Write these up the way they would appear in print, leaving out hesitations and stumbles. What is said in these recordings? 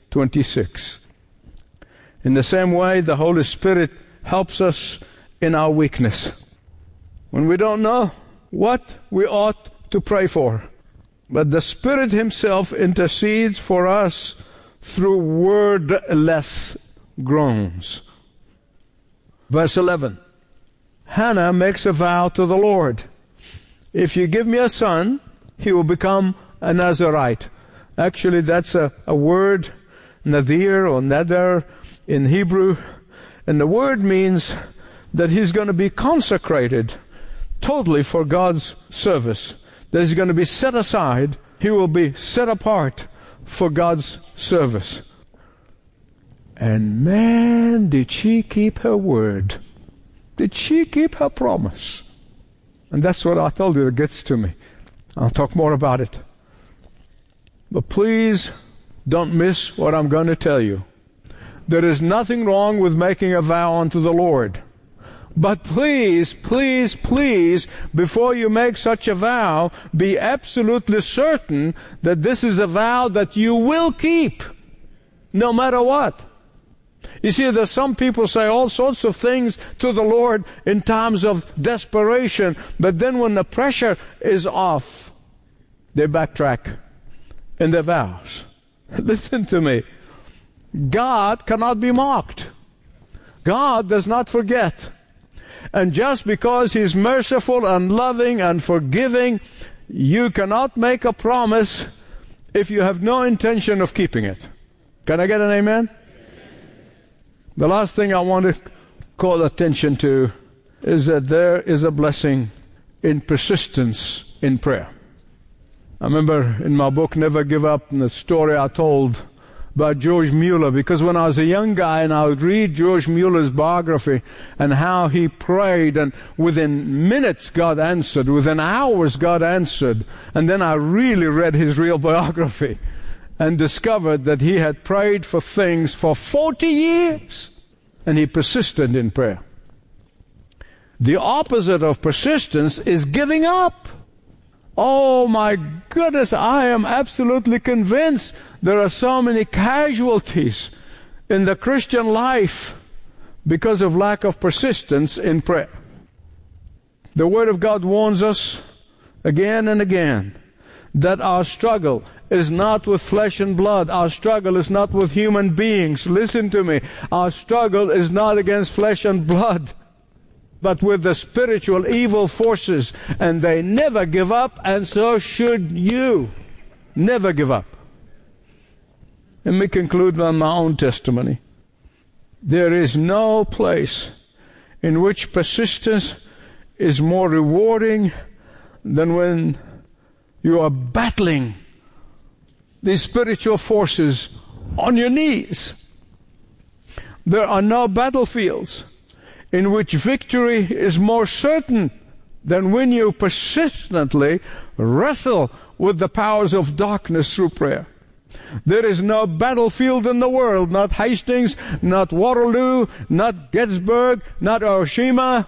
26. In the same way, the Holy Spirit helps us in our weakness. When we don't know what we ought to pray for, but the Spirit Himself intercedes for us through wordless groans. Verse 11. Hannah makes a vow to the Lord. If you give me a son, he will become a Nazirite. Actually, that's a word, nadir or nadar in Hebrew. And the word means that he's going to be consecrated totally for God's service. That he's going to be set aside. He will be set apart for God's service. And man, did she keep her word. Did she keep her promise? And that's what I told you that gets to me. I'll talk more about it. But please don't miss what I'm going to tell you. There is nothing wrong with making a vow unto the Lord. But please, please, please, before you make such a vow, be absolutely certain that this is a vow that you will keep, no matter what. You see, there's some people say all sorts of things to the Lord in times of desperation, but then when the pressure is off, they backtrack in their vows. Listen to me. God cannot be mocked. God does not forget. And just because He's merciful and loving and forgiving, you cannot make a promise if you have no intention of keeping it. Can I get an amen? The last thing I want to call attention to is that there is a blessing in persistence in prayer. I remember in my book, Never Give Up, the story I told about George Mueller, because when I was a young guy and I would read George Mueller's biography and how he prayed, and within minutes God answered, within hours God answered, and then I really read his real biography and discovered that he had prayed for things for 40 years and he persisted in prayer. The opposite of persistence is giving up. Oh my goodness, I am absolutely convinced there are so many casualties in the Christian life because of lack of persistence in prayer. The Word of God warns us again and again that our struggle is not with flesh and blood. Our struggle is not with human beings. Listen to me. Our struggle is not against flesh and blood, but with the spiritual evil forces, and they never give up, and so should you. Never give up. Let me conclude on my own testimony. There is no place in which persistence is more rewarding than when you are battling these spiritual forces on your knees. There are no battlefields in which victory is more certain than when you persistently wrestle with the powers of darkness through prayer. There is no battlefield in the world, not Hastings, not Waterloo, not Gettysburg, not Hiroshima.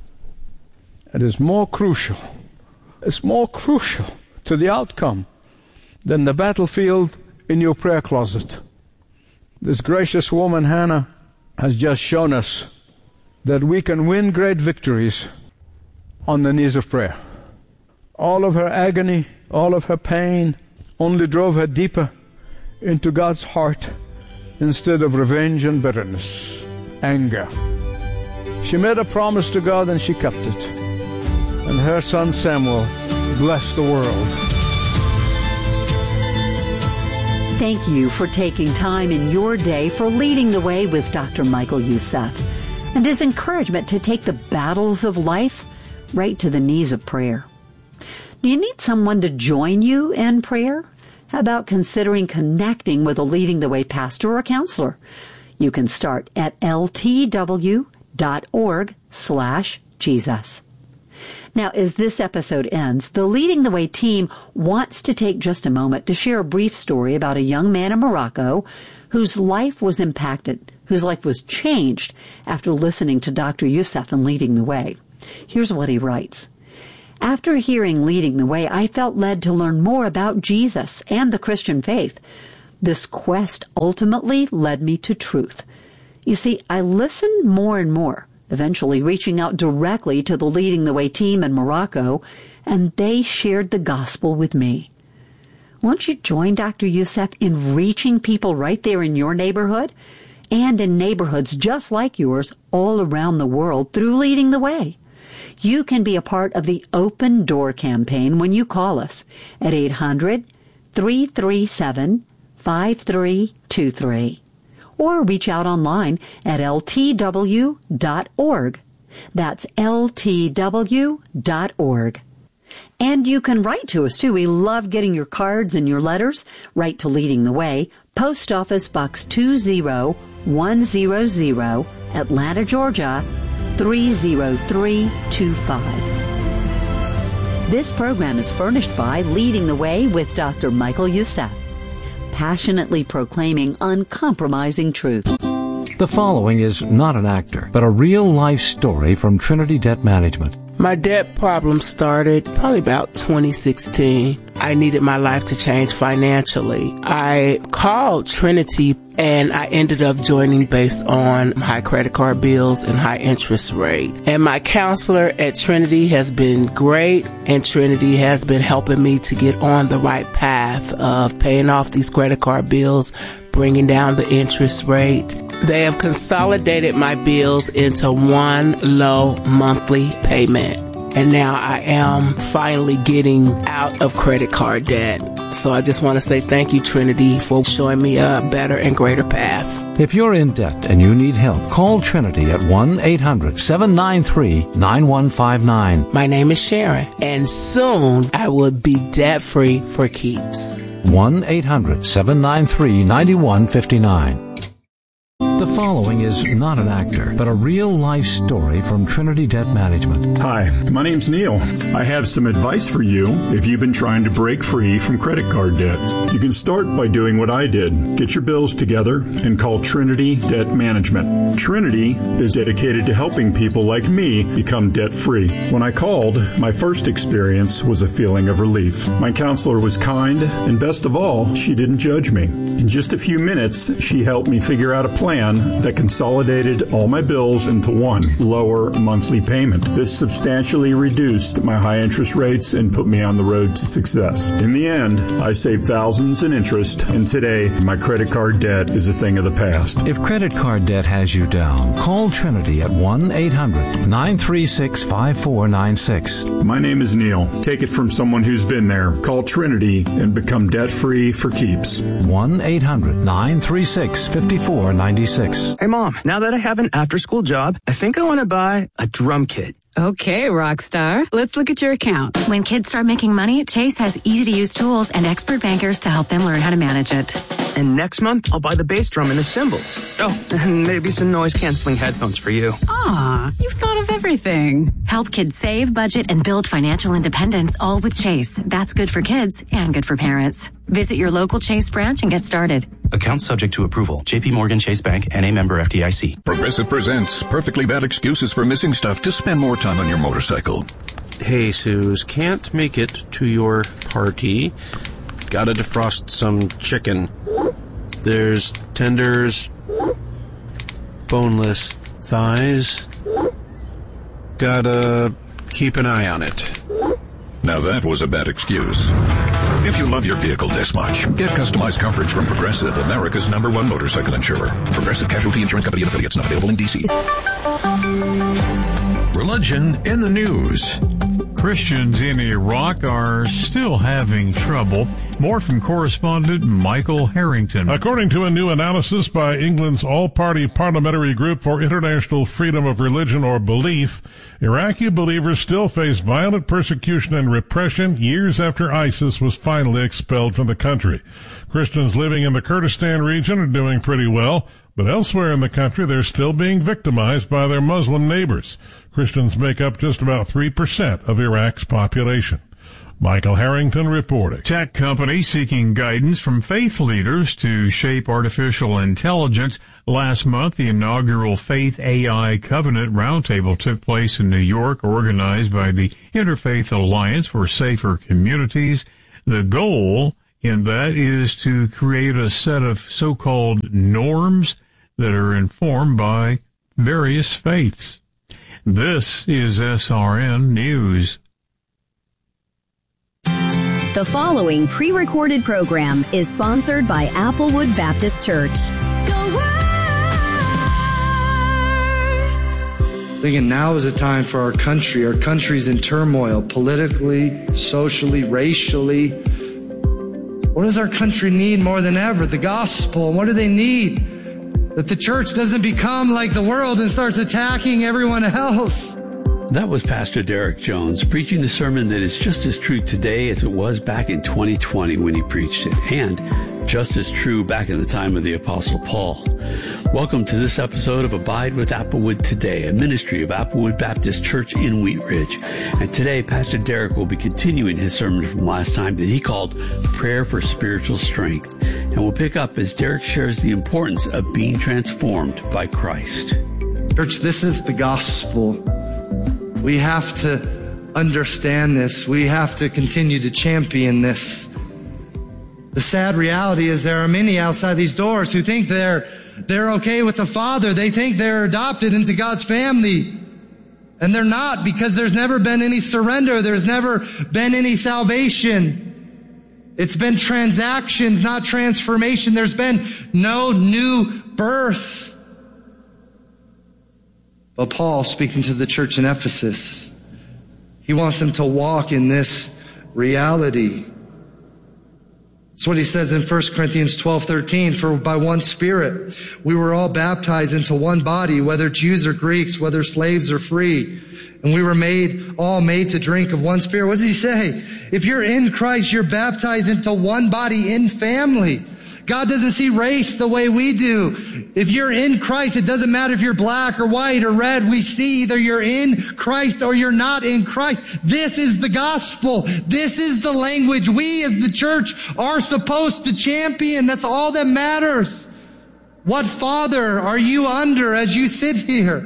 It is more crucial. It's more crucial to the outcome than the battlefield in your prayer closet. This gracious woman, Hannah, has just shown us that we can win great victories on the knees of prayer. All of her agony, all of her pain only drove her deeper into God's heart instead of revenge and bitterness, anger. She made a promise to God and she kept it. And her son Samuel blessed the world. Thank you for taking time in your day for leading the way with Dr. Michael Youssef and his encouragement to take the battles of life right to the knees of prayer. Do you need someone to join you in prayer? How about considering connecting with a Leading the Way pastor or counselor? You can start at ltw.org/Jesus. Now, as this episode ends, the Leading the Way team wants to take just a moment to share a brief story about a young man in Morocco whose life was impacted, whose life was changed after listening to Dr. Youssef and Leading the Way. Here's what he writes. After hearing Leading the Way, I felt led to learn more about Jesus and the Christian faith. This quest ultimately led me to truth. You see, I listened more and more, eventually reaching out directly to the Leading the Way team in Morocco, and they shared the gospel with me. Won't you join Dr. Youssef in reaching people right there in your neighborhood and in neighborhoods just like yours all around the world through Leading the Way? You can be a part of the Open Door campaign when you call us at 800-337-5323 or reach out online at ltw.org. That's ltw.org. And you can write to us, too. We love getting your cards and your letters. Write to Leading the Way, Post Office Box 20100, Atlanta, Georgia, 30325. This program is furnished by Leading the Way with Dr. Michael Youssef, passionately proclaiming uncompromising truth. The following is not an actor, but a real-life story from Trinity Debt Management. My debt problem started probably about 2016. I needed my life to change financially. I called Trinity and I ended up joining based on high credit card bills and high interest rate. And my counselor at Trinity has been great, and Trinity has been helping me to get on the right path of paying off these credit card bills, bringing down the interest rate. They have consolidated my bills into one low monthly payment. And now I am finally getting out of credit card debt. So I just want to say thank you, Trinity, for showing me a better and greater path. If you're in debt and you need help, call Trinity at 1-800-793-9159. My name is Sharon, and soon I will be debt-free for keeps. 1-800-793-9159. The following is not an actor, but a real-life story from Trinity Debt Management. Hi, my name's Neil. I have some advice for you if you've been trying to break free from credit card debt. You can start by doing what I did. Get your bills together and call Trinity Debt Management. Trinity is dedicated to helping people like me become debt-free. When I called, my first experience was a feeling of relief. My counselor was kind, and best of all, she didn't judge me. In just a few minutes, she helped me figure out a plan that consolidated all my bills into one lower monthly payment. This substantially reduced my high interest rates and put me on the road to success. In the end, I saved thousands in interest, and today my credit card debt is a thing of the past. If credit card debt has you down, call Trinity at 1-800-936-5496. My name is Neil. Take it from someone who's been there. Call Trinity and become debt-free for keeps. 1-800-936-5496. Hey, Mom, now that I have an after-school job, I think I want to buy a drum kit. Okay, Rockstar. Let's look at your account. When kids start making money, Chase has easy-to-use tools and expert bankers to help them learn how to manage it. And next month, I'll buy the bass drum and the cymbals. Oh, and maybe some noise-canceling headphones for you. Aw, you've thought of everything. Help kids save, budget, and build financial independence, all with Chase. That's good for kids and good for parents. Visit your local Chase branch and get started. Account subject to approval. J.P. Morgan Chase Bank, N.A. member FDIC. Progressive presents perfectly bad excuses for missing stuff to spend more time on your motorcycle. Hey, Suze, can't make it to your party. Gotta defrost some chicken. There's tenders, boneless thighs. Gotta keep an eye on it. Now that was a bad excuse. If you love your vehicle this much, get customized coverage from Progressive, America's #1 motorcycle insurer. Progressive Casualty Insurance Company and affiliates, not available in D.C. Religion in the news. Christians in Iraq are still having trouble. More from correspondent Michael Harrington. According to a new analysis by England's all-party parliamentary group for international freedom of religion or belief, Iraqi believers still face violent persecution and repression years after ISIS was finally expelled from the country. Christians living in the Kurdistan region are doing pretty well, but elsewhere in the country they're still being victimized by their Muslim neighbors. Christians make up just about 3% of Iraq's population. Michael Harrington reporting. Tech company seeking guidance from faith leaders to shape artificial intelligence. Last month, the inaugural Faith AI Covenant Roundtable took place in New York, organized by the Interfaith Alliance for Safer Communities. The goal and that is to create a set of so-called norms that are informed by various faiths. This is SRN News. The following pre-recorded program is sponsored by Applewood Baptist Church. Thinking now is a time for our country. Our country's in turmoil, politically, socially, racially. What does our country need more than ever? The gospel. And what do they need? That the church doesn't become like the world and starts attacking everyone else. That was Pastor Derek Jones preaching the sermon that is just as true today as it was back in 2020 when he preached it, and just as true back in the time of the Apostle Paul. Welcome to this episode of Abide with Applewood Today, a ministry of Applewood Baptist Church in Wheat Ridge. And today, Pastor Derek will be continuing his sermon from last time that he called Prayer for Spiritual Strength. And we'll pick up as Derek shares the importance of being transformed by Christ. Church, this is the gospel. We have to understand this. We have to continue to champion this. The sad reality is there are many outside these doors who think they're okay with the Father. They think they're adopted into God's family. And they're not, because there's never been any surrender. There's never been any salvation. It's been transactions, not transformation. There's been no new birth. But Paul, speaking to the church in Ephesus, he wants them to walk in this reality. That's what he says in 1 Corinthians 12:13, for by one Spirit we were all baptized into one body, whether Jews or Greeks, whether slaves or free. And we were all made to drink of one Spirit. What does he say? If you're in Christ, you're baptized into one body in family. God doesn't see race the way we do. If you're in Christ, it doesn't matter if you're black or white or red. We see either you're in Christ or you're not in Christ. This is the gospel. This is the language we as the church are supposed to champion. That's all that matters. What father are you under as you sit here?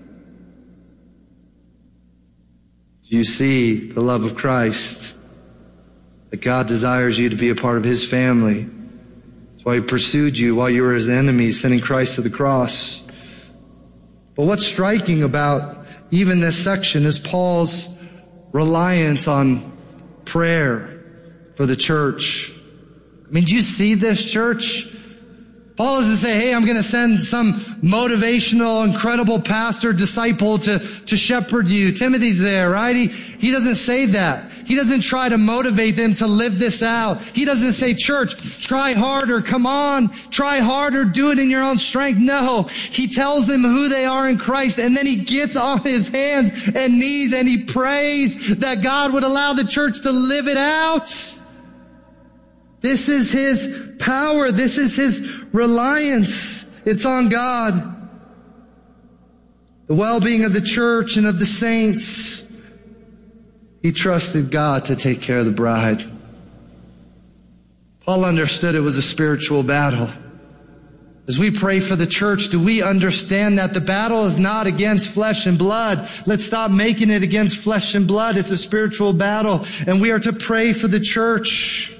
Do you see the love of Christ? That God desires you to be a part of His family. That's why He pursued you while you were His enemy, sending Christ to the cross. But what's striking about even this section is Paul's reliance on prayer for the church. I mean, do you see this, church? Paul doesn't say, hey, I'm going to send some motivational, incredible pastor, disciple to shepherd you. Timothy's there, right? He doesn't say that. He doesn't try to motivate them to live this out. He doesn't say, church, try harder. Come on, try harder. Do it in your own strength. No, he tells them who they are in Christ. And then he gets on his hands and knees and he prays that God would allow the church to live it out. This is his power. This is his reliance. It's on God. The well-being of the church and of the saints. He trusted God to take care of the bride. Paul understood it was a spiritual battle. As we pray for the church, do we understand that the battle is not against flesh and blood? Let's stop making it against flesh and blood. It's a spiritual battle, and we are to pray for the church.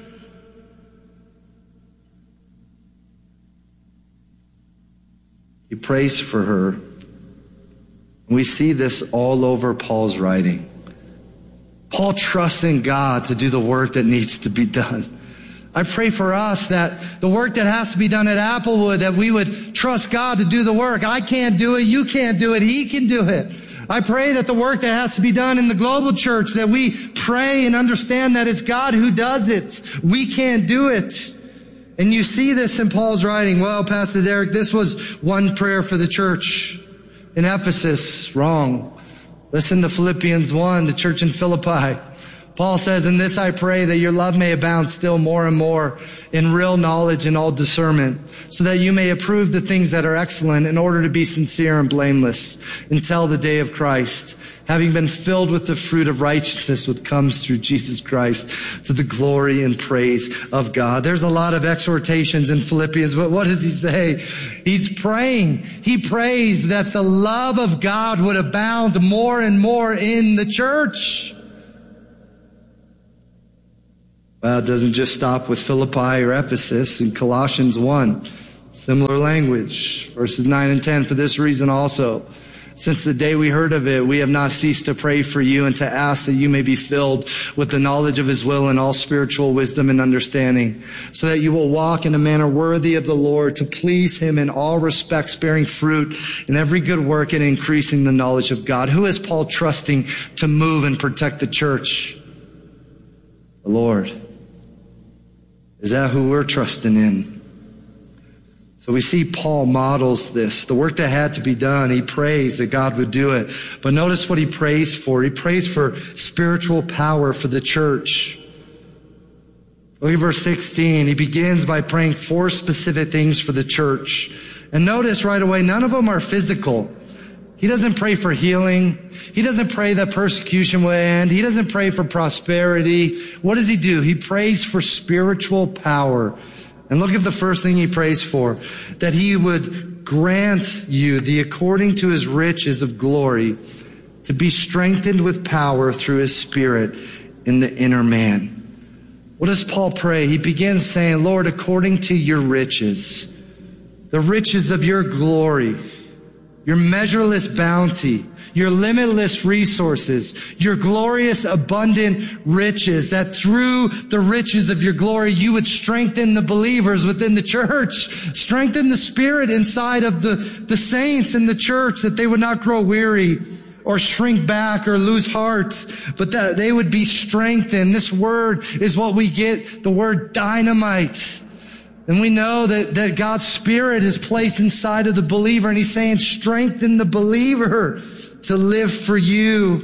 He prays for her. We see this all over Paul's writing. Paul trusts in God to do the work that needs to be done. I pray for us that the work that has to be done at Applewood, that we would trust God to do the work. I can't do it. You can't do it. He can do it. I pray that the work that has to be done in the global church, that we pray and understand that it's God who does it. We can't do it. And you see this in Paul's writing. Well, Pastor Derek, this was one prayer for the church in Ephesus. Wrong. Listen to Philippians 1, the church in Philippi. Paul says, in this I pray that your love may abound still more and more in real knowledge and all discernment, so that you may approve the things that are excellent in order to be sincere and blameless until the day of Christ, having been filled with the fruit of righteousness which comes through Jesus Christ to the glory and praise of God. There's a lot of exhortations in Philippians, but what does he say? He's praying. He prays that the love of God would abound more and more in the church. Well, it doesn't just stop with Philippi or Ephesus. In Colossians 1, similar language, verses 9 and 10, for this reason also, since the day we heard of it, we have not ceased to pray for you and to ask that you may be filled with the knowledge of his will and all spiritual wisdom and understanding, so that you will walk in a manner worthy of the Lord, to please him in all respects, bearing fruit in every good work and increasing the knowledge of God. Who is Paul trusting to move and protect the church? The Lord. Is that who we're trusting in? So we see Paul models this. The work that had to be done, he prays that God would do it. But notice what he prays for. He prays for spiritual power for the church. Look at verse 16. He begins by praying 4 specific things for the church. And notice right away, none of them are physical. He doesn't pray for healing. He doesn't pray that persecution will end. He doesn't pray for prosperity. What does he do? He prays for spiritual power. And look at the first thing he prays for, that he would grant you the according to his riches of glory to be strengthened with power through his Spirit in the inner man. What does Paul pray? He begins saying, Lord, according to your riches, the riches of your glory, your measureless bounty, your limitless resources, your glorious, abundant riches, that through the riches of your glory, you would strengthen the believers within the church, strengthen the spirit inside of the saints in the church, that they would not grow weary or shrink back or lose heart, but that they would be strengthened. This word is what we get the word dynamite. And we know that God's Spirit is placed inside of the believer, and he's saying, strengthen the believer to live for you.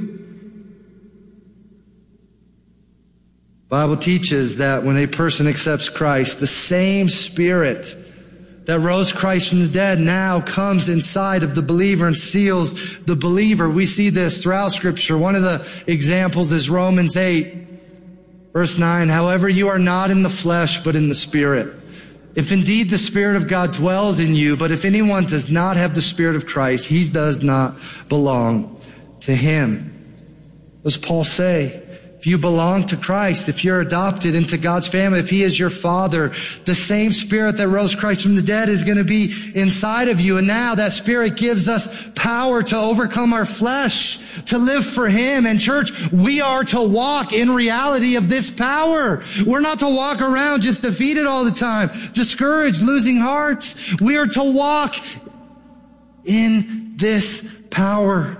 The Bible teaches that when a person accepts Christ, the same Spirit that rose Christ from the dead now comes inside of the believer and seals the believer. We see this throughout Scripture. One of the examples is Romans 8, verse 9. However, you are not in the flesh, but in the Spirit. If indeed the Spirit of God dwells in you, but if anyone does not have the Spirit of Christ, he does not belong to him. What does Paul say? If you belong to Christ, if you're adopted into God's family, if he is your Father, the same Spirit that rose Christ from the dead is going to be inside of you. And now that Spirit gives us power to overcome our flesh, to live for him. And church, we are to walk in reality of this power. We're not to walk around just defeated all the time, discouraged, losing hearts. We are to walk in this power.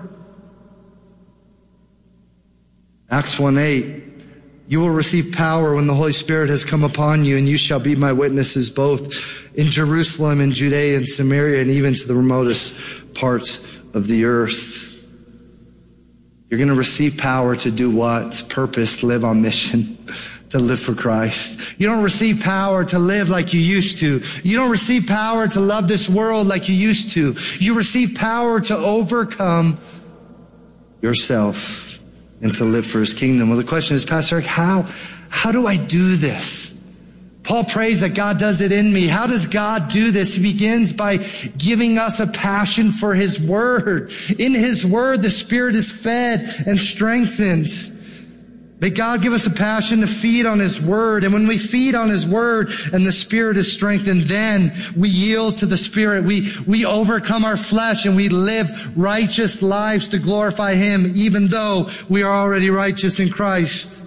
Acts 1:8, you will receive power when the Holy Spirit has come upon you, and you shall be my witnesses both in Jerusalem and Judea and Samaria and even to the remotest parts of the earth. You're going to receive power to do what? Purpose, live on mission, to live for Christ. You don't receive power to live like you used to. You don't receive power to love this world like you used to. You receive power to overcome yourself and to live for his kingdom. Well, the question is, Pastor Eric, how do I do this? Paul prays that God does it in me. How does God do this? He begins by giving us a passion for his word. In his word, the Spirit is fed and strengthened. May God give us a passion to feed on his word. And when we feed on his word and the Spirit is strengthened, then we yield to the Spirit. We overcome our flesh and we live righteous lives to glorify him, even though we are already righteous in Christ.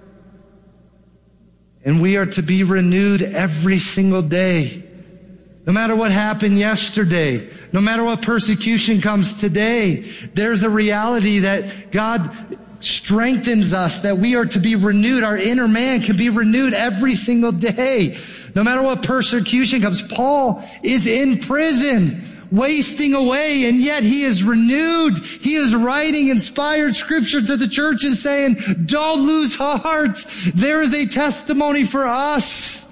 And we are to be renewed every single day. No matter what happened yesterday, no matter what persecution comes today, there's a reality that God strengthens us, that we are to be renewed. Our inner man can be renewed every single day. No matter what persecution comes. Paul is in prison, wasting away, and yet he is renewed. He is writing inspired scripture to the churches saying, don't lose heart. There is a testimony for us.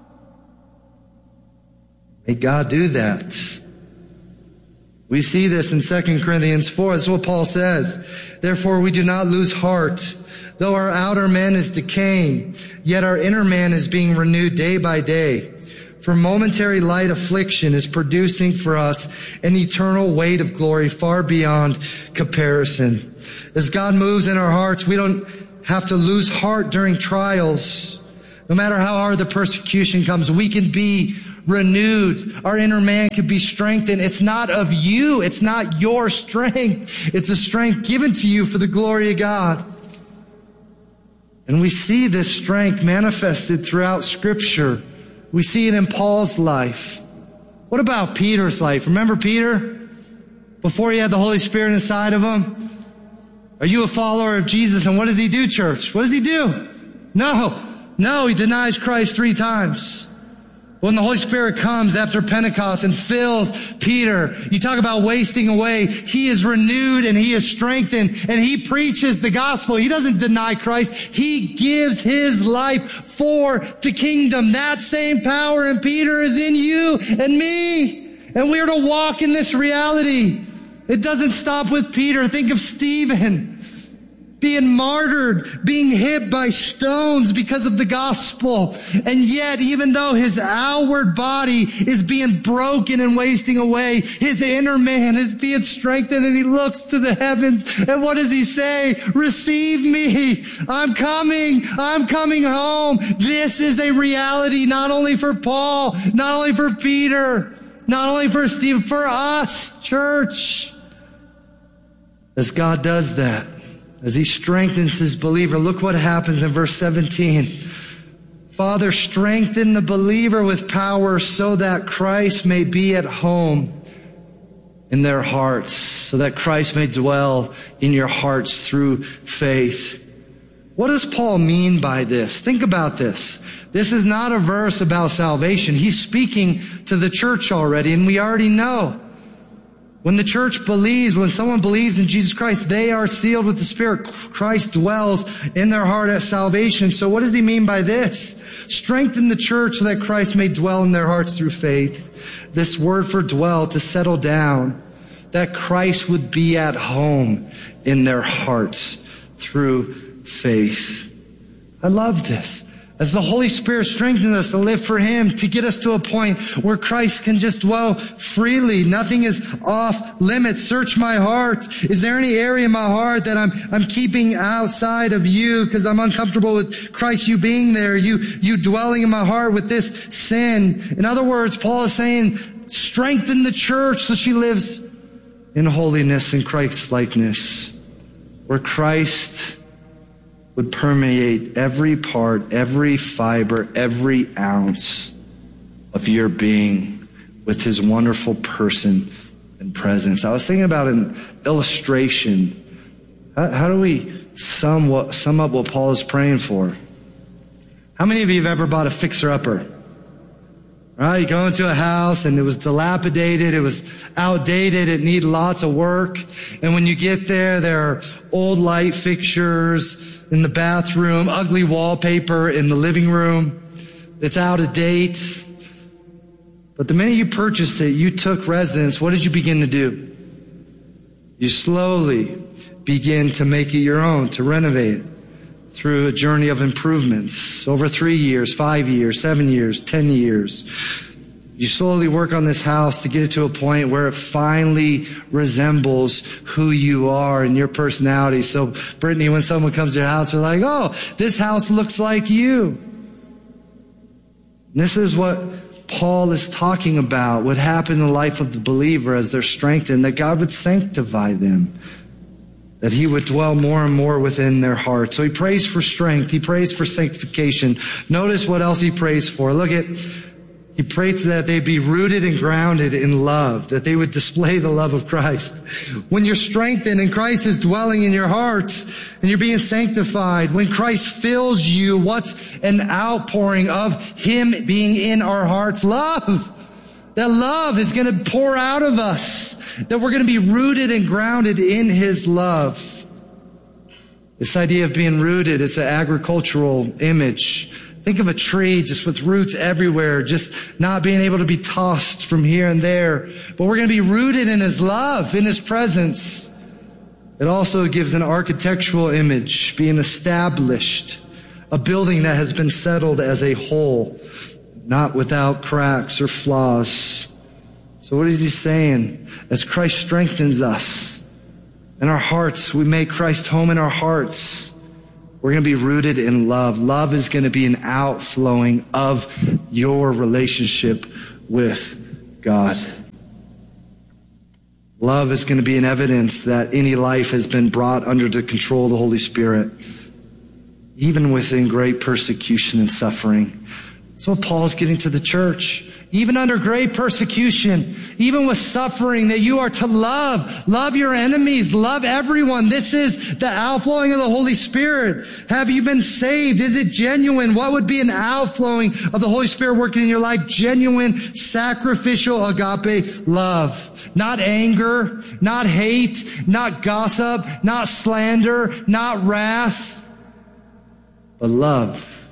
May God do that. We see this in 2 Corinthians 4. That's what Paul says. Therefore, we do not lose heart. Though our outer man is decaying, yet our inner man is being renewed day by day. For momentary light affliction is producing for us an eternal weight of glory far beyond comparison. As God moves in our hearts, we don't have to lose heart during trials. No matter how hard the persecution comes, we can be renewed. Our inner man can be strengthened. It's not of you. It's not your strength. It's a strength given to you for the glory of God. And we see this strength manifested throughout Scripture. We see it in Paul's life. What about Peter's life? Remember Peter? Before he had the Holy Spirit inside of him? Are you a follower of Jesus? And what does he do, church? What does he do? No, he denies Christ 3 times. When the Holy Spirit comes after Pentecost and fills Peter, you talk about wasting away. He is renewed and he is strengthened and he preaches the gospel. He doesn't deny Christ. He gives his life for the kingdom. That same power in Peter is in you and me. And we're to walk in this reality. It doesn't stop with Peter. Think of Stephen. Being martyred, being hit by stones because of the gospel. And yet, even though his outward body is being broken and wasting away, his inner man is being strengthened, and he looks to the heavens. And what does he say? Receive me. I'm coming home. This is a reality not only for Paul, not only for Peter, not only for Stephen, for us, church. As God does that, as he strengthens his believer, look what happens in verse 17. Father, strengthen the believer with power so that Christ may be at home in their hearts, so that Christ may dwell in your hearts through faith. What does Paul mean by this? Think about this. This is not a verse about salvation. He's speaking to the church already, and we already know. When the church believes, when someone believes in Jesus Christ, they are sealed with the Spirit. Christ dwells in their heart at salvation. So what does he mean by this? Strengthen the church so that Christ may dwell in their hearts through faith. This word for dwell, to settle down, that Christ would be at home in their hearts through faith. I love this. As the Holy Spirit strengthens us to live for him, to get us to a point where Christ can just dwell freely. Nothing is off limits. Search my heart. Is there any area in my heart that I'm keeping outside of you because I'm uncomfortable with Christ, you being there, you dwelling in my heart with this sin? In other words, Paul is saying, strengthen the church so she lives in holiness and Christ-likeness, where Christ would permeate every part, every fiber, every ounce of your being with his wonderful person and presence. I was thinking about an illustration. How do we sum up what Paul is praying for? How many of you have ever bought a fixer-upper? Right, you go into a house and it was dilapidated, it was outdated, it needed lots of work. And when you get there are old light fixtures in the bathroom, ugly wallpaper in the living room. It's out of date. But the minute you purchased it, you took residence, what did you begin to do? You slowly begin to make it your own, to renovate it through a journey of improvements over 3 years, 5 years, 7 years, 10 years. You slowly work on this house to get it to a point where it finally resembles who you are and your personality. So, Brittany, when someone comes to your house, they're like, oh, this house looks like you. This is what Paul is talking about, what happened in the life of the believer as they're strengthened, that God would sanctify them, that he would dwell more and more within their heart. So he prays for strength. He prays for sanctification. Notice what else he prays for. He prays that they be rooted and grounded in love, that they would display the love of Christ. When you're strengthened and Christ is dwelling in your heart and you're being sanctified, when Christ fills you, what's an outpouring of him being in our hearts? Love. That love is going to pour out of us, that we're going to be rooted and grounded in his love. This idea of being rooted, it's an agricultural image. Think of a tree just with roots everywhere, just not being able to be tossed from here and there. But we're going to be rooted in his love, in his presence. It also gives an architectural image, being established, a building that has been settled as a whole, not without cracks or flaws. So what is he saying? As Christ strengthens us in our hearts, we make Christ home in our hearts. We're going to be rooted in love. Love is going to be an outflowing of your relationship with God. Love is going to be an evidence that any life has been brought under the control of the Holy Spirit, even within great persecution and suffering. That's what Paul's getting to the church. Even under great persecution, even with suffering, that you are to love. Love your enemies. Love everyone. This is the outflowing of the Holy Spirit. Have you been saved? Is it genuine? What would be an outflowing of the Holy Spirit working in your life? Genuine, sacrificial, agape love. Not anger, not hate, not gossip, not slander, not wrath, but love.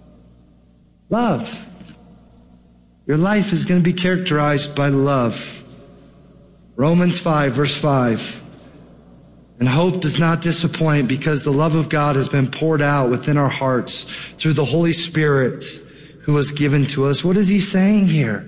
Love. Your life is going to be characterized by love. Romans 5, verse 5. And hope does not disappoint because the love of God has been poured out within our hearts through the Holy Spirit who was given to us. What is he saying here?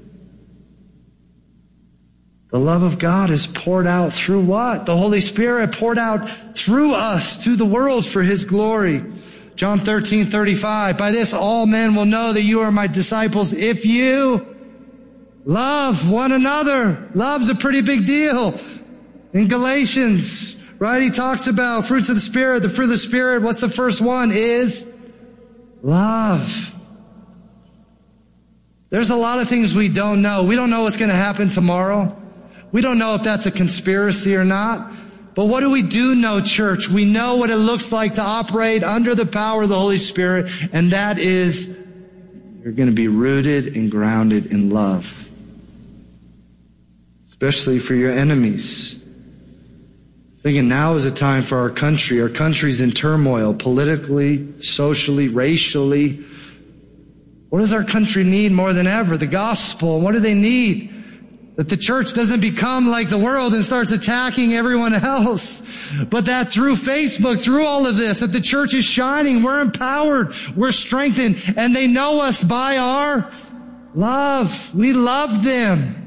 The love of God is poured out through what? The Holy Spirit poured out through us to the world for his glory. John 13:35. By this all men will know that you are my disciples if you love one another. Love's a pretty big deal. In Galatians, right, he talks about fruits of the Spirit. The fruit of the Spirit, what's the first one? Is love. There's a lot of things we don't know. We don't know what's going to happen tomorrow. We don't know if that's a conspiracy or not. But what do we do know, church? We know what it looks like to operate under the power of the Holy Spirit, and that is you're going to be rooted and grounded in love, especially for your enemies. Thinking now is a time for our country. Our country's in turmoil, politically, socially, racially. What does our country need more than ever? The gospel. And what do they need? That the church doesn't become like the world and starts attacking everyone else. But that through Facebook, through all of this, that the church is shining. We're empowered. We're strengthened. And they know us by our love. We love them.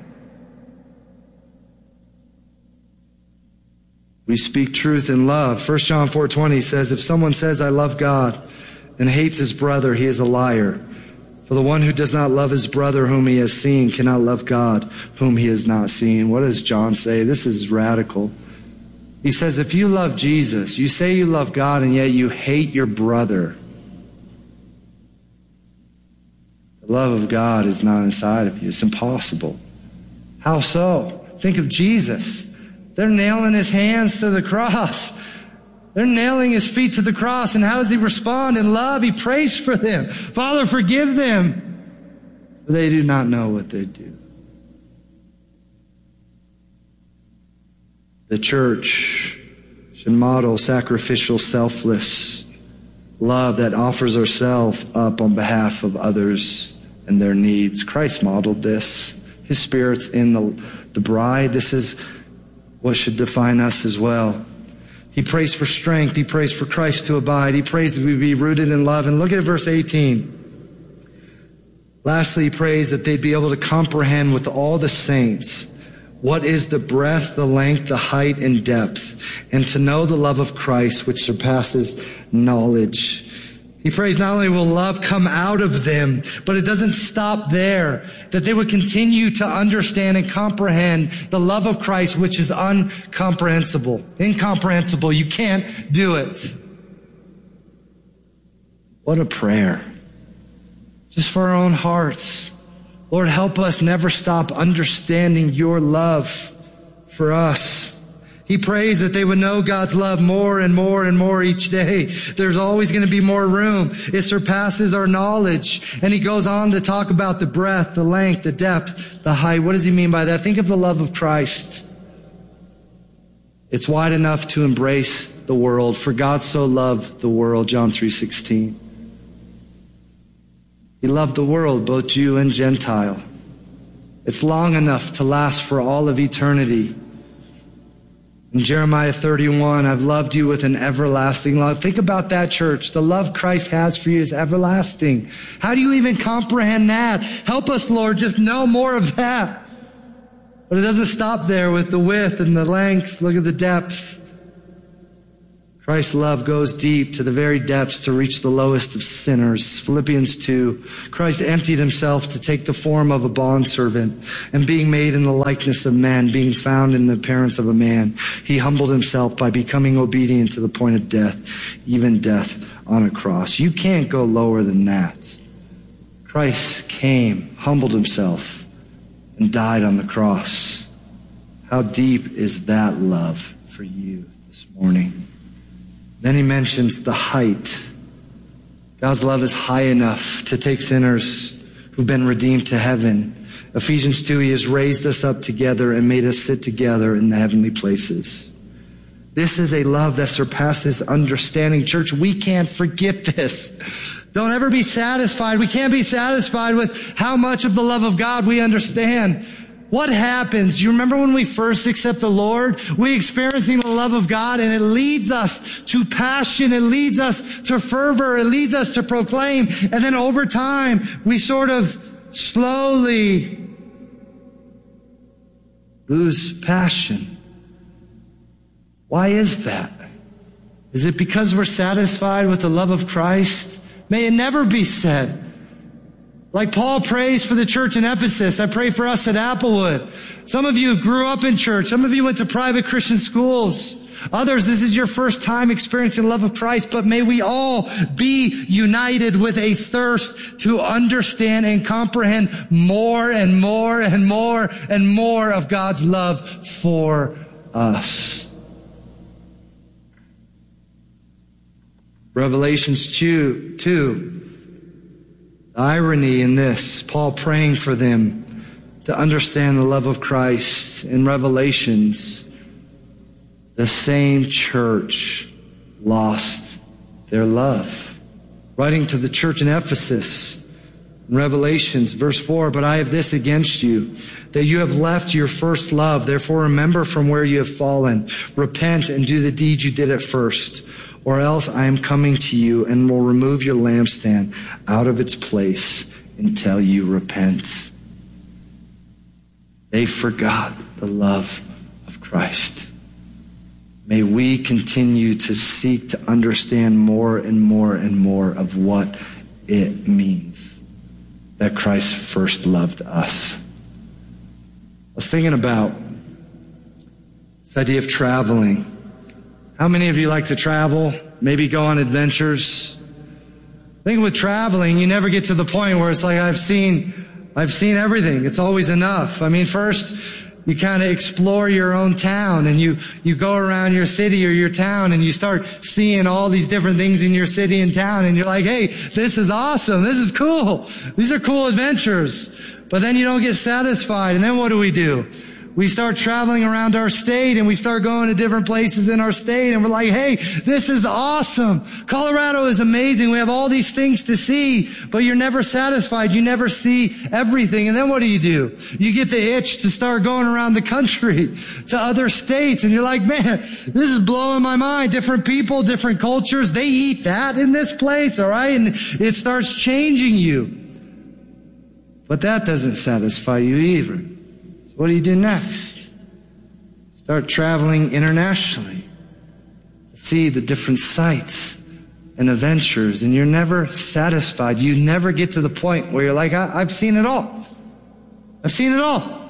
We speak truth in love. 1 John 4:20 says, if someone says, I love God and hates his brother, he is a liar. For the one who does not love his brother whom he has seen cannot love God whom he has not seen. What does John say? This is radical. He says, if you love Jesus, you say you love God and yet you hate your brother, the love of God is not inside of you. It's impossible. How so? Think of Jesus. They're nailing his hands to the cross. They're nailing his feet to the cross. And how does he respond in love? He prays for them. Father, forgive them, for they do not know what they do. The church should model sacrificial, selfless love that offers herself up on behalf of others and their needs. Christ modeled this. His Spirit's in the bride. This is what should define us as well. He prays for strength. He prays for Christ to abide. He prays that we be rooted in love. And look at verse 18. Lastly, he prays that they'd be able to comprehend with all the saints what is the breadth, the length, the height, and depth, and to know the love of Christ, which surpasses knowledge. He prays not only will love come out of them, but it doesn't stop there, that they would continue to understand and comprehend the love of Christ, which is incomprehensible. You can't do it. What a prayer. Just for our own hearts. Lord, help us never stop understanding your love for us. He prays that they would know God's love more and more and more each day. There's always going to be more room. It surpasses our knowledge. And he goes on to talk about the breadth, the length, the depth, the height. What does he mean by that? Think of the love of Christ. It's wide enough to embrace the world. For God so loved the world, John 3:16. He loved the world, both Jew and Gentile. It's long enough to last for all of eternity. In Jeremiah 31, I've loved you with an everlasting love. Think about that, church. The love Christ has for you is everlasting. How do you even comprehend that? Help us, Lord, just know more of that. But it doesn't stop there with the width and the length. Look at the depth. Christ's love goes deep to the very depths to reach the lowest of sinners. Philippians 2, Christ emptied himself to take the form of a bondservant, and being made in the likeness of men, being found in the appearance of a man, he humbled himself by becoming obedient to the point of death, even death on a cross. You can't go lower than that. Christ came, humbled himself, and died on the cross. How deep is that love for you this morning? Then he mentions the height. God's love is high enough to take sinners who've been redeemed to heaven. Ephesians 2, he has raised us up together and made us sit together in the heavenly places. This is a love that surpasses understanding. Church, we can't forget this. Don't ever be satisfied. We can't be satisfied with how much of the love of God we understand. What happens? You remember when we first accept the Lord? We experiencing the love of God, and it leads us to passion. It leads us to fervor. It leads us to proclaim. And then over time, we sort of slowly lose passion. Why is that? Is it because we're satisfied with the love of Christ? May it never be said. Like Paul prays for the church in Ephesus, I pray for us at Applewood. Some of you grew up in church. Some of you went to private Christian schools. Others, this is your first time experiencing the love of Christ, but may we all be united with a thirst to understand and comprehend more and more and more and more of God's love for us. Revelations 2. The irony in this, Paul praying for them to understand the love of Christ. In Revelations, the same church lost their love. Writing to the church in Ephesus, in Revelations, verse 4, but I have this against you, that you have left your first love. Therefore remember from where you have fallen. Repent and do the deeds you did at first. Or else I am coming to you and will remove your lampstand out of its place until you repent. They forgot the love of Christ. May we continue to seek to understand more and more and more of what it means that Christ first loved us. I was thinking about this idea of traveling. How many of you like to travel? Maybe go on adventures? I think with traveling, you never get to the point where it's like, I've seen everything. It's always enough. I mean, first, you kind of explore your own town, and you go around your city or your town, and you start seeing all these different things in your city and town, and you're like, hey, this is awesome. This is cool. These are cool adventures. But then you don't get satisfied. And then what do? We start traveling around our state, and we start going to different places in our state, and we're like, hey, this is awesome. Colorado is amazing. We have all these things to see, but you're never satisfied. You never see everything. And then what do? You get the itch to start going around the country to other states, and you're like, man, this is blowing my mind. Different people, different cultures, they eat that in this place, all right? And it starts changing you. But that doesn't satisfy you either. What do you do next? Start traveling internationally to see the different sites and adventures, and you're never satisfied. You never get to the point where you're like, I've seen it all. I've seen it all.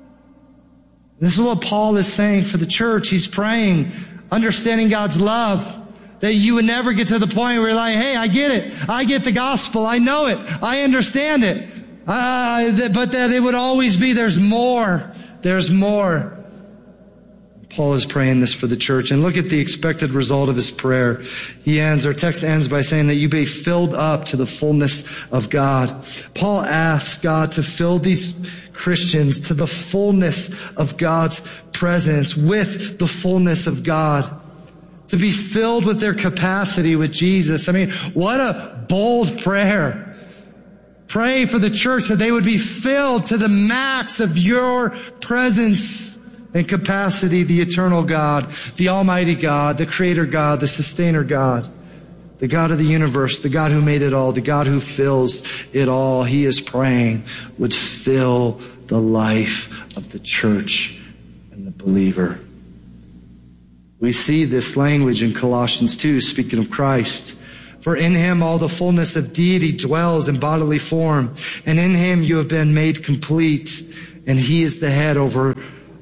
This is what Paul is saying for the church. He's praying, understanding God's love, that you would never get to the point where you're like, hey, I get it. I get the gospel. I know it. I understand it. But that it would always be, there's more. There's more. Paul is praying this for the church. And look at the expected result of his prayer. Our text ends by saying that you be filled up to the fullness of God. Paul asks God to fill these Christians to the fullness of God's presence, with the fullness of God. To be filled with their capacity with Jesus. I mean, what a bold prayer. Pray for the church that they would be filled to the max of your presence and capacity, the eternal God, the Almighty God, the Creator God, the Sustainer God, the God of the universe, the God who made it all, the God who fills it all. He is praying would fill the life of the church and the believer. We see this language in Colossians 2, speaking of Christ. For in him all the fullness of deity dwells in bodily form, and in him you have been made complete, and he is the head over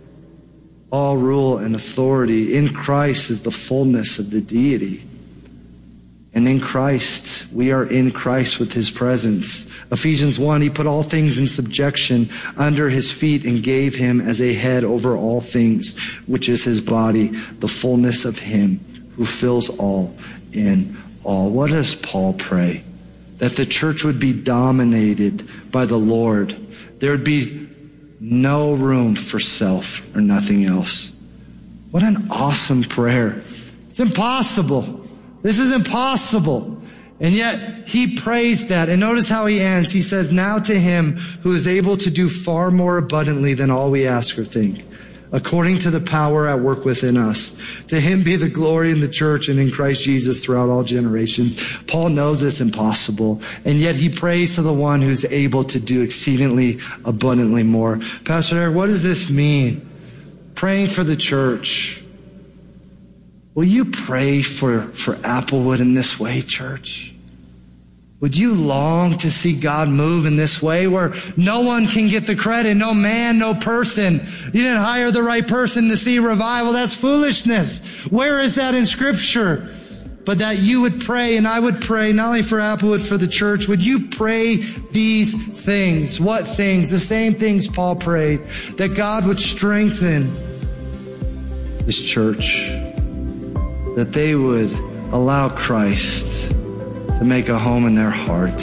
all rule and authority. In Christ is the fullness of the deity. And in Christ, we are in Christ with his presence. Ephesians 1, he put all things in subjection under his feet and gave him as a head over all things, which is his body, the fullness of him who fills all in all. What does Paul pray? That the church would be dominated by the Lord. There would be no room for self or nothing else. What an awesome prayer. It's impossible. This is impossible. And yet he prays that. And notice how he ends. He says, now to him who is able to do far more abundantly than all we ask or think, according to the power at work within us. To him be the glory in the church and in Christ Jesus throughout all generations. Paul knows it's impossible, and yet he prays to the one who's able to do exceedingly abundantly more. Pastor Eric, what does this mean? Praying for the church. Will you pray for Applewood in this way, church? Would you long to see God move in this way where no one can get the credit, no man, no person? You didn't hire the right person to see revival. That's foolishness. Where is that in Scripture? But that you would pray, and I would pray, not only for Applewood, for the church. Would you pray these things? What things? The same things Paul prayed. That God would strengthen this church. That they would allow Christ to make a home in their heart.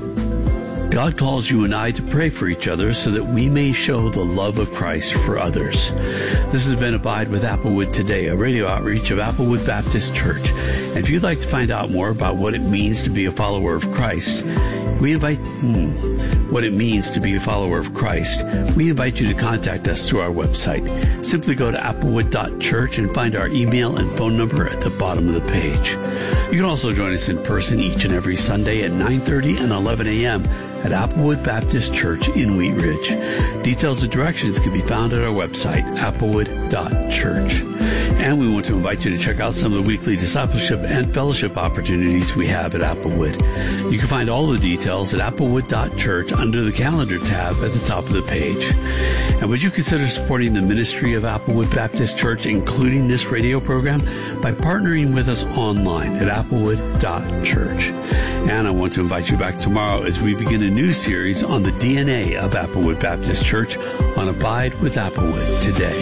God calls you and I to pray for each other so that we may show the love of Christ for others. This has been Abide with Applewood Today, a radio outreach of Applewood Baptist Church. And if you'd like to find out more about what it means to be a follower of Christ, we invite you to contact us through our website. Simply go to applewood.church and find our email and phone number at the bottom of the page. You can also join us in person each and every Sunday at 9:30 and 11 a.m. at Applewood Baptist Church in Wheat Ridge. Details and directions can be found at our website, applewood.church. And we want to invite you to check out some of the weekly discipleship and fellowship opportunities we have at Applewood. You can find all the details at applewood.church under the calendar tab at the top of the page. And would you consider supporting the ministry of Applewood Baptist Church, including this radio program, by partnering with us online at applewood.church. And I want to invite you back tomorrow as we begin a new series on the DNA of Applewood Baptist Church on Abide with Applewood Today.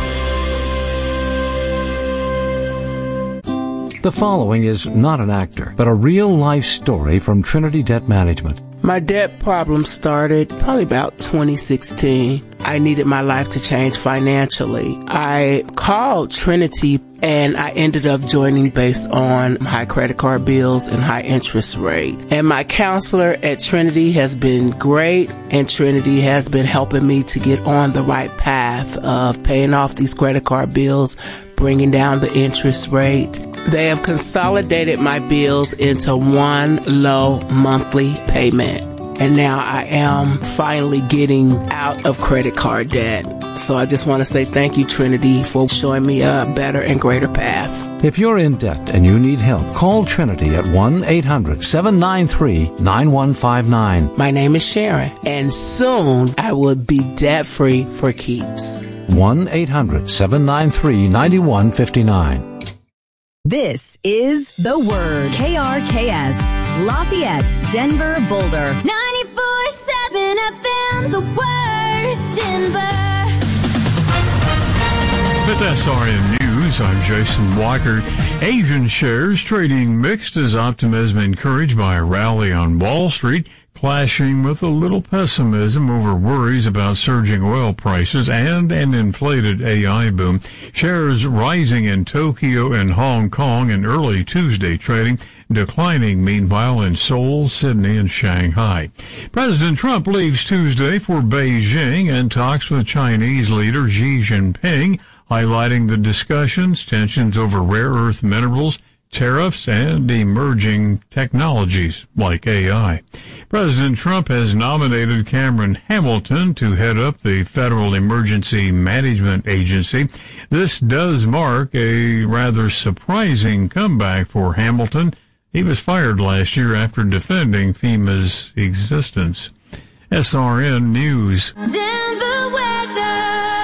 The following is not an actor, but a real-life story from Trinity Debt Management. My debt problem started probably about 2016. I needed my life to change financially. I called Trinity and I ended up joining based on high credit card bills and high interest rate. And my counselor at Trinity has been great, and Trinity has been helping me to get on the right path of paying off these credit card bills, bringing down the interest rate. They have consolidated my bills into one low monthly payment. And now I am finally getting out of credit card debt. So I just want to say thank you, Trinity, for showing me a better and greater path. If you're in debt and you need help, call Trinity at 1-800-793-9159. My name is Sharon, and soon I will be debt-free for keeps. 1-800-793-9159. This is The Word. KRKS, Lafayette, Denver, Boulder. 94.7 FM, The Word, Denver. With SRN News, I'm Jason Walker. Asian shares trading mixed as optimism encouraged by a rally on Wall Street, clashing with a little pessimism over worries about surging oil prices and an inflated AI boom. Shares rising in Tokyo and Hong Kong in early Tuesday trading, declining meanwhile in Seoul, Sydney, and Shanghai. President Trump leaves Tuesday for Beijing and talks with Chinese leader Xi Jinping, highlighting the discussions, tensions over rare earth minerals, tariffs, and emerging technologies like AI. President Trump has nominated Cameron Hamilton to head up the Federal Emergency Management Agency. This does mark a rather surprising comeback for Hamilton. He was fired last year after defending FEMA's existence. SRN News. Denver weather.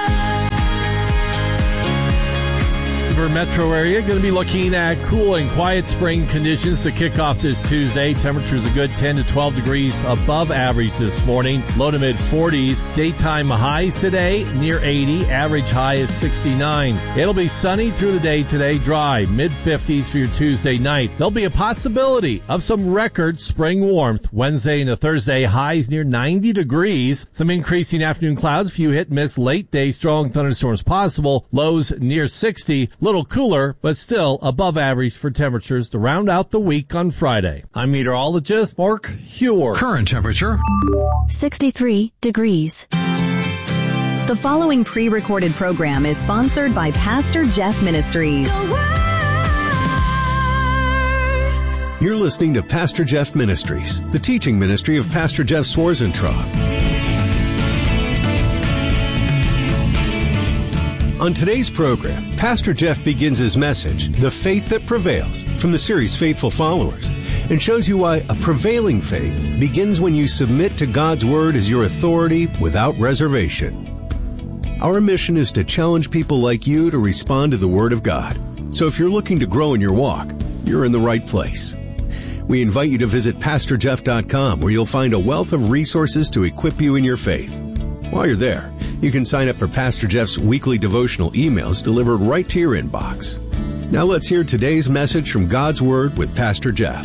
Metro area going to be looking at cool and quiet spring conditions to kick off this Tuesday. Temperatures a good 10 to 12 degrees above average this morning. Low to mid 40s. Daytime highs today near 80. Average high is 69. It'll be sunny through the day today. Dry mid 50s for your Tuesday night. There'll be a possibility of some record spring warmth Wednesday into Thursday. Highs near 90 degrees. Some increasing afternoon clouds. A few hit and miss late day strong thunderstorms possible. Lows near 60. Little cooler, but still above average for temperatures to round out the week on Friday. I'm meteorologist Mark Huer. Current temperature 63 degrees. The following pre-recorded program is sponsored by Pastor Jeff Ministries. You're listening to Pastor Jeff Ministries, the teaching ministry of Pastor Jeff Swarzentraub. On today's program, Pastor Jeff begins his message, The Faith That Prevails, from the series Faithful Followers, and shows you why a prevailing faith begins when you submit to God's Word as your authority without reservation. Our mission is to challenge people like you to respond to the Word of God. So if you're looking to grow in your walk, you're in the right place. We invite you to visit PastorJeff.com, where you'll find a wealth of resources to equip you in your faith. While you're there, you can sign up for Pastor Jeff's weekly devotional emails delivered right to your inbox. Now let's hear today's message from God's Word with Pastor Jeff.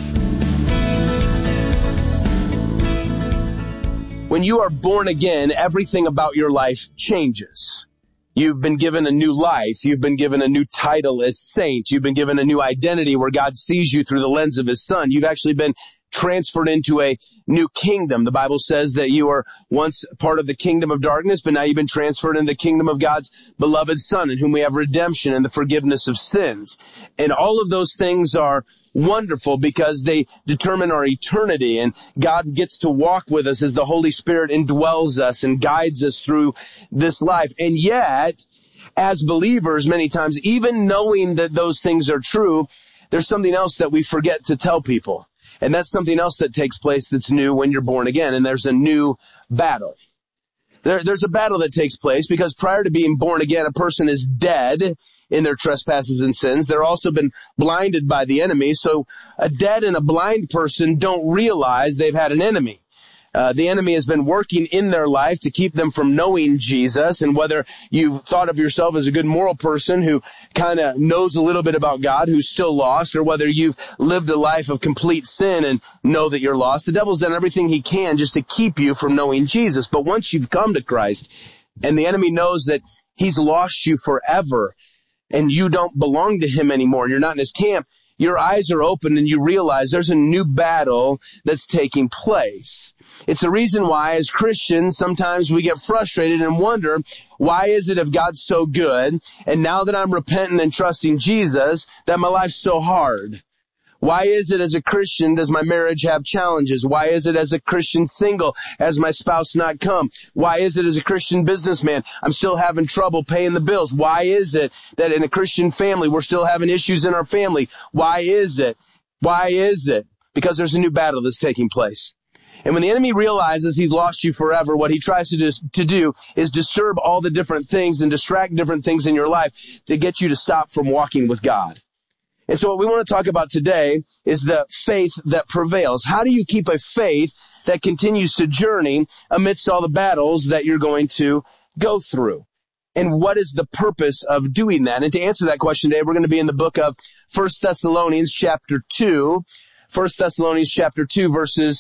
When you are born again, everything about your life changes. You've been given a new life. You've been given a new title as saint. You've been given a new identity where God sees you through the lens of His Son. You've actually been transferred into a new kingdom. The Bible says that you were once part of the kingdom of darkness, but now you've been transferred into the kingdom of God's beloved Son, in whom we have redemption and the forgiveness of sins. And all of those things are wonderful because they determine our eternity, and God gets to walk with us as the Holy Spirit indwells us and guides us through this life. And yet, as believers, many times, even knowing that those things are true, there's something else that we forget to tell people. And that's something else that takes place that's new when you're born again. And there's a new battle. There's a battle that takes place because prior to being born again, a person is dead in their trespasses and sins. They're also been blinded by the enemy. So a dead and a blind person don't realize they've had an enemy. The enemy has been working in their life to keep them from knowing Jesus. And whether you've thought of yourself as a good moral person who kind of knows a little bit about God, who's still lost, or whether you've lived a life of complete sin and know that you're lost, the devil's done everything he can just to keep you from knowing Jesus. But once you've come to Christ and the enemy knows that he's lost you forever and you don't belong to him anymore and you're not in his camp, your eyes are open and you realize there's a new battle that's taking place. It's the reason why, as Christians, sometimes we get frustrated and wonder, why is it if God's so good, and now that I'm repentant and trusting Jesus, that my life's so hard? Why is it as a Christian does my marriage have challenges? Why is it as a Christian single has my spouse not come? Why is it as a Christian businessman I'm still having trouble paying the bills? Why is it that in a Christian family we're still having issues in our family? Why is it? Why is it? Because there's a new battle that's taking place. And when the enemy realizes he's lost you forever, what he tries to do is disturb all the different things and distract different things in your life to get you to stop from walking with God. And so what we want to talk about today is the faith that prevails. How do you keep a faith that continues to journey amidst all the battles that you're going to go through? And what is the purpose of doing that? And to answer that question today, we're going to be in the book of 1 Thessalonians chapter 2. 1 Thessalonians chapter 2, verses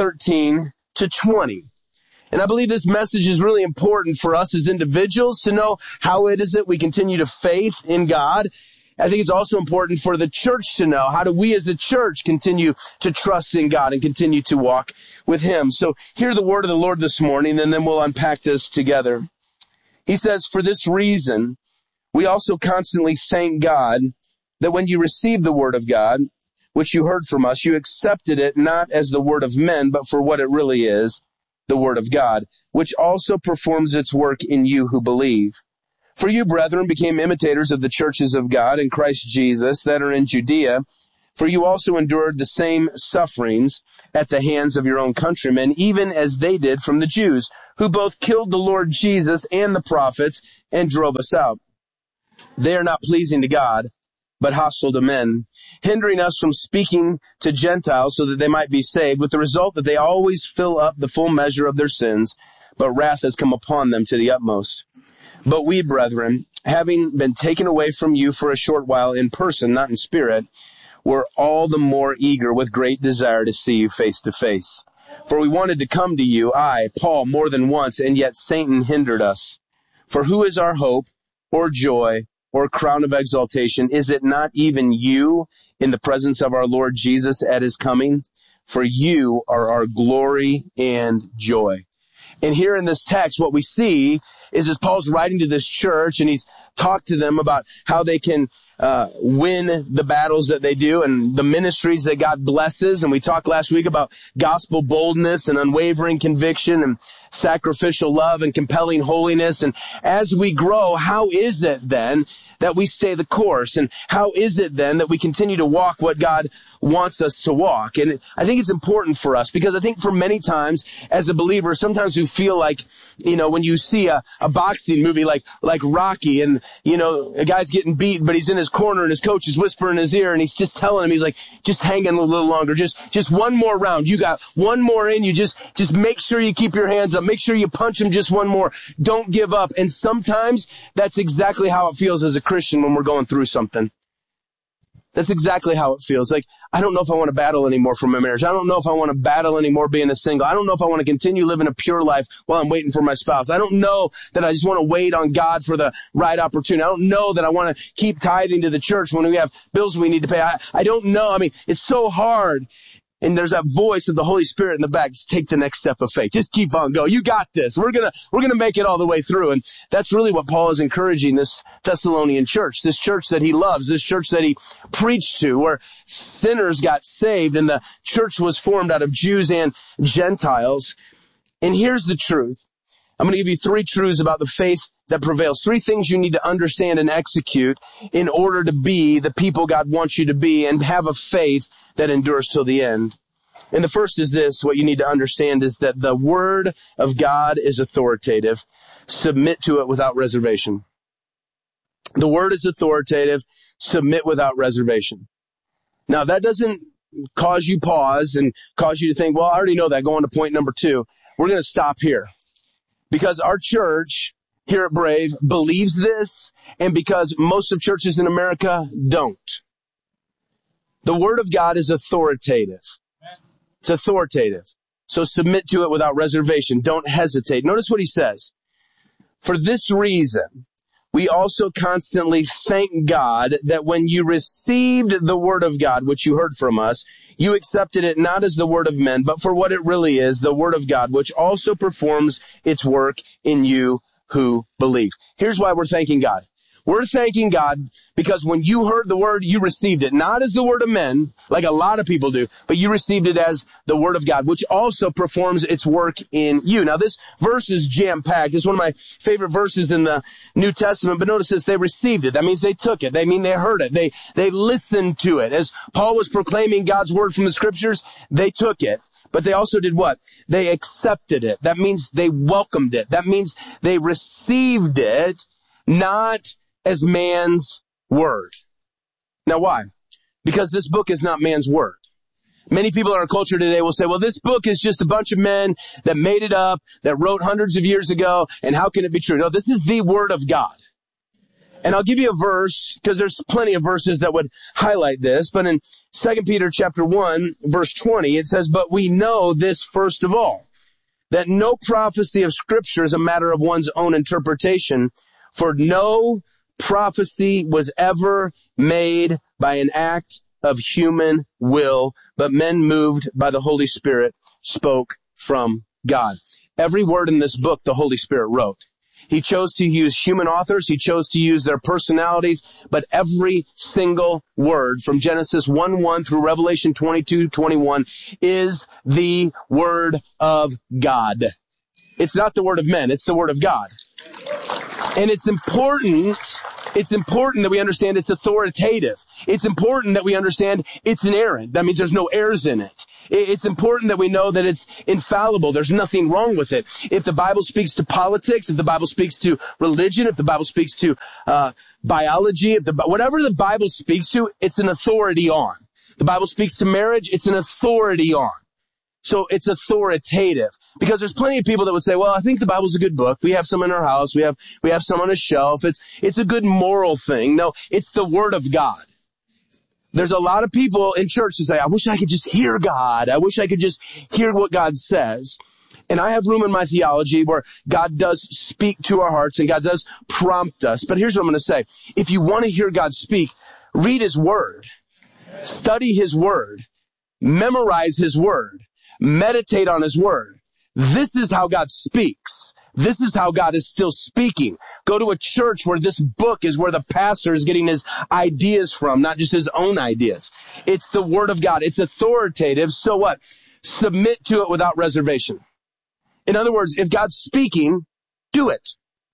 13 to 20. And I believe this message is really important for us as individuals to know how it is that we continue to faith in God. I think it's also important for the church to know, how do we as a church continue to trust in God and continue to walk with Him? So hear the word of the Lord this morning, and then we'll unpack this together. He says, "For this reason, we also constantly thank God that when you received the word of God, which you heard from us, you accepted it not as the word of men, but for what it really is, the word of God, which also performs its work in you who believe. For you, brethren, became imitators of the churches of God in Christ Jesus that are in Judea, for you also endured the same sufferings at the hands of your own countrymen, even as they did from the Jews, who both killed the Lord Jesus and the prophets and drove us out. They are not pleasing to God, but hostile to men, hindering us from speaking to Gentiles so that they might be saved, with the result that they always fill up the full measure of their sins, but wrath has come upon them to the utmost. But we, brethren, having been taken away from you for a short while in person, not in spirit, were all the more eager with great desire to see you face to face. For we wanted to come to you, I, Paul, more than once, and yet Satan hindered us. For who is our hope, or joy, or crown of exaltation? Is it not even you in the presence of our Lord Jesus at his coming? For you are our glory and joy. And here in this text, what we see is as Paul's writing to this church, and he's talked to them about how they can win the battles that they do and the ministries that God blesses. And we talked last week about gospel boldness and unwavering conviction and sacrificial love and compelling holiness. And as we grow, how is it then that we stay the course? And how is it then that we continue to walk what God wants us to walk? And I think it's important for us because I think for many times as a believer, sometimes we feel like, when you see a boxing movie like Rocky and, a guy's getting beat, but he's in his corner and his coach is whispering in his ear and he's just telling him, he's like, just hang in a little longer. Just one more round. You got one more in you. Just make sure you keep your hands up. Make sure you punch him just one more. Don't give up. And sometimes that's exactly how it feels as a Christian when we're going through something. That's exactly how it feels. Like, I don't know if I want to battle anymore for my marriage. I don't know if I want to battle anymore being a single. I don't know if I want to continue living a pure life while I'm waiting for my spouse. I don't know that I just want to wait on God for the right opportunity. I don't know that I want to keep tithing to the church when we have bills we need to pay. I don't know. I mean, it's so hard. And there's that voice of the Holy Spirit in the back. Just take the next step of faith. Just keep on going. You got this. We're gonna make it all the way through. And that's really what Paul is encouraging this Thessalonian church, this church that he loves, this church that he preached to, where sinners got saved and the church was formed out of Jews and Gentiles. And here's the truth. I'm going to give you 3 truths about the faith that prevails. 3 things you need to understand and execute in order to be the people God wants you to be and have a faith that endures till the end. And the first is this. What you need to understand is that the word of God is authoritative. Submit to it without reservation. The word is authoritative. Submit without reservation. Now, that doesn't cause you pause and cause you to think, well, I already know that. Go on to point number 2. We're going to stop here. Because our church here at Brave believes this, and because most of churches in America don't. The Word of God is authoritative. It's authoritative. So submit to it without reservation. Don't hesitate. Notice what he says. For this reason, we also constantly thank God that when you received the Word of God, which you heard from us, you accepted it not as the word of men, but for what it really is, the Word of God, which also performs its work in you who believe. Here's why we're thanking God. We're thanking God because when you heard the word, you received it, not as the word of men, like a lot of people do, but you received it as the Word of God, which also performs its work in you. Now, this verse is jam-packed. It's one of my favorite verses in the New Testament, but notice this, they received it. That means they took it. They heard it. They listened to it. As Paul was proclaiming God's word from the scriptures, they took it. But they also did what? They accepted it. That means they welcomed it. That means they received it, not as man's word. Now, why? Because this book is not man's word. Many people in our culture today will say, well, this book is just a bunch of men that made it up, that wrote hundreds of years ago, and how can it be true? No, this is the Word of God. And I'll give you a verse, because there's plenty of verses that would highlight this, but in 2 Peter chapter 1, verse 20, it says, but we know this first of all, that no prophecy of Scripture is a matter of one's own interpretation, for no prophecy was ever made by an act of human will, but men moved by the Holy Spirit spoke from God. Every word in this book, the Holy Spirit wrote. He chose to use human authors. He chose to use their personalities. But every single word from Genesis 1:1 through Revelation 22:21 is the Word of God. It's not the word of men. It's the Word of God. And it's important that we understand it's authoritative. It's important that we understand it's inerrant. That means there's no errors in it. It's important that we know that it's infallible. There's nothing wrong with it. If the Bible speaks to politics, if the Bible speaks to religion, if the Bible speaks to biology, whatever the Bible speaks to, it's an authority on. The Bible speaks to marriage, it's an authority on. So it's authoritative, because there's plenty of people that would say, well, I think the Bible's a good book. We have some in our house. We have some on a shelf. It's a good moral thing. No, it's the Word of God. There's a lot of people in church who say, I wish I could just hear God. I wish I could just hear what God says. And I have room in my theology where God does speak to our hearts and God does prompt us. But here's what I'm going to say. If you want to hear God speak, read His Word, study His Word, memorize His Word. Meditate on His Word. This is how God speaks. This is how God is still speaking. Go to a church where this book is where the pastor is getting his ideas from, not just his own ideas. It's the Word of God. It's authoritative. So what? Submit to it without reservation. In other words, if God's speaking, do it.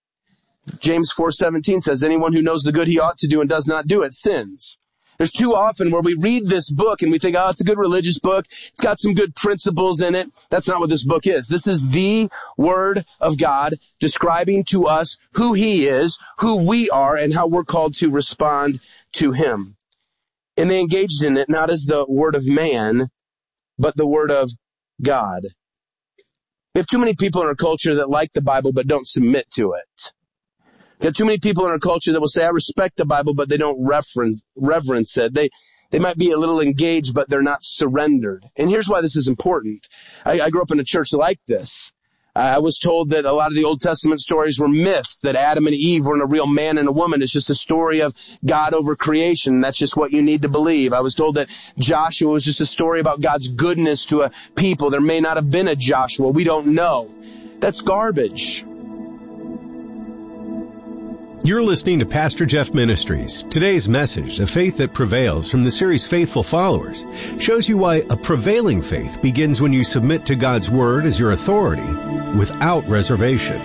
James 4:17 says, anyone who knows the good he ought to do and does not do it sins. There's too often where we read this book and we think, oh, it's a good religious book. It's got some good principles in it. That's not what this book is. This is the Word of God describing to us who He is, who we are, and how we're called to respond to Him. And they engaged in it not as the word of man, but the Word of God. We have too many people in our culture that like the Bible but don't submit to it. There are too many people in our culture that will say, I respect the Bible, but they don't reverence it. They might be a little engaged, but they're not surrendered. And here's why this is important. I grew up in a church like this. I was told that a lot of the Old Testament stories were myths, that Adam and Eve weren't a real man and a woman. It's just a story of God over creation. That's just what you need to believe. I was told that Joshua was just a story about God's goodness to a people. There may not have been a Joshua. We don't know. That's garbage. You're listening to Pastor Jeff Ministries. Today's message, The Faith That Prevails, from the series Faithful Followers, shows you why a prevailing faith begins when you submit to God's Word as your authority without reservation.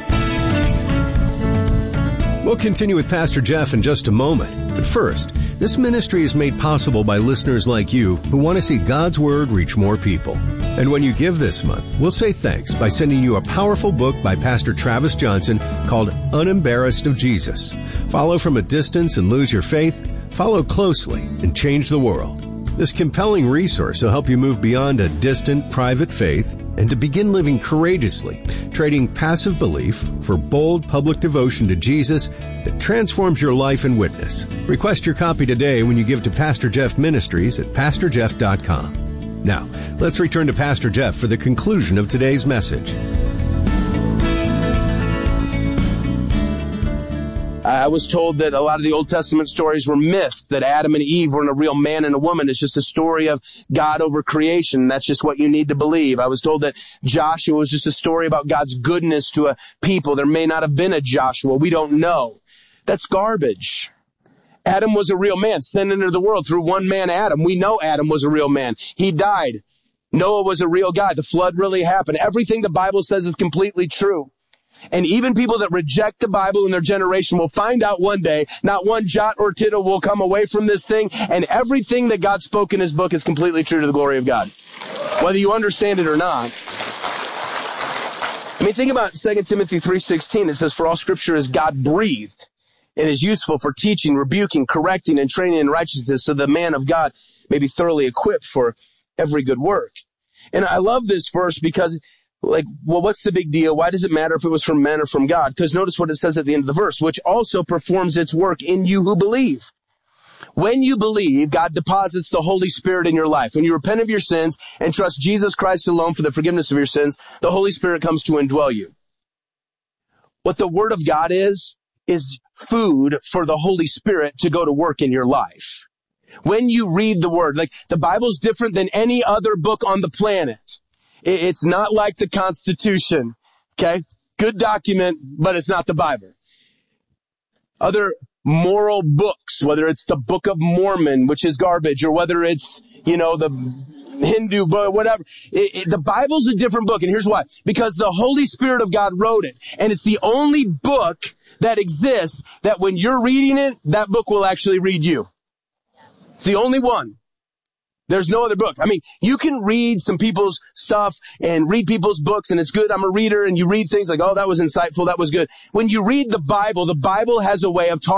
We'll continue with Pastor Jeff in just a moment. But first, this ministry is made possible by listeners like you who want to see God's Word reach more people. And when you give this month, we'll say thanks by sending you a powerful book by Pastor Travis Johnson called Unembarrassed of Jesus. Follow from a distance and lose your faith. Follow closely and change the world. This compelling resource will help you move beyond a distant, private faith and to begin living courageously, trading passive belief for bold public devotion to Jesus that transforms your life and witness. Request your copy today when you give to Pastor Jeff Ministries at PastorJeff.com. Now, let's return to Pastor Jeff for the conclusion of today's message. I was told that a lot of the Old Testament stories were myths, that Adam and Eve weren't a real man and a woman. It's just a story of God over creation. That's just what you need to believe. I was told that Joshua was just a story about God's goodness to a people. There may not have been a Joshua. We don't know. That's garbage. Adam was a real man, sent into the world through one man, Adam. We know Adam was a real man. He died. Noah was a real guy. The flood really happened. Everything the Bible says is completely true. And even people that reject the Bible in their generation will find out one day, not one jot or tittle will come away from this thing, and everything that God spoke in His book is completely true to the glory of God, whether you understand it or not. I mean, think about 2 Timothy 3:16. It says, for all Scripture is God-breathed and is useful for teaching, rebuking, correcting, and training in righteousness, so the man of God may be thoroughly equipped for every good work. And I love this verse because, what's the big deal? Why does it matter if it was from men or from God? Because notice what it says at the end of the verse, which also performs its work in you who believe. When you believe, God deposits the Holy Spirit in your life. When you repent of your sins and trust Jesus Christ alone for the forgiveness of your sins, the Holy Spirit comes to indwell you. What the Word of God is food for the Holy Spirit to go to work in your life. When you read the Word, the Bible's different than any other book on the planet. It's not like the Constitution, okay? Good document, but it's not the Bible. Other moral books, whether it's the Book of Mormon, which is garbage, or whether it's, the Hindu book, whatever. The Bible's a different book, and here's why. Because the Holy Spirit of God wrote it, and it's the only book that exists that when you're reading it, that book will actually read you. It's the only one. There's no other book. I mean, you can read some people's stuff and read people's books, and it's good. I'm a reader, and you read things like, oh, that was insightful, that was good. When you read the Bible has a way of talking